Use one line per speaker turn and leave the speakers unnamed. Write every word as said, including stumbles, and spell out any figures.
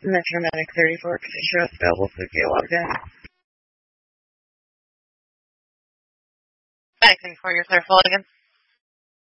Metromatic thirty-four, Katisha, available for the logged in. Thank you for your clear full again.